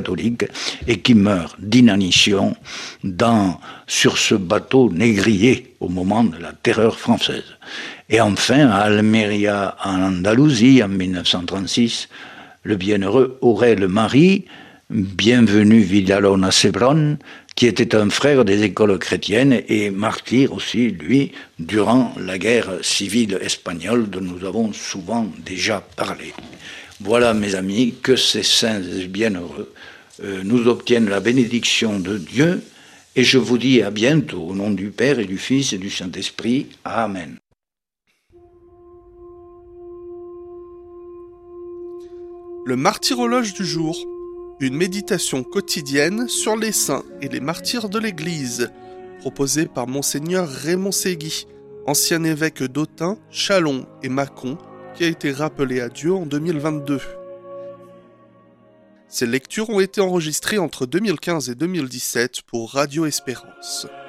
catholique et qui meurt d'inanition sur ce bateau négrier au moment de la terreur française. Et enfin, à Almeria, en Andalousie, en 1936, le bienheureux Aurel Marie, bienvenu Vidalona Sebron, qui était un frère des écoles chrétiennes et martyr aussi, lui, durant la guerre civile espagnole dont nous avons souvent déjà parlé. Voilà, mes amis, que ces saints et bienheureux nous obtiennent la bénédiction de Dieu, et je vous dis à bientôt, au nom du Père et du Fils et du Saint-Esprit. Amen. Le martyrologe du jour, une méditation quotidienne sur les saints et les martyrs de l'Église, proposée par Monseigneur Raymond Ségui, ancien évêque d'Autun, Châlons et Mâcon, qui a été rappelé à Dieu en 2022. Ces lectures ont été enregistrées entre 2015 et 2017 pour Radio Espérance.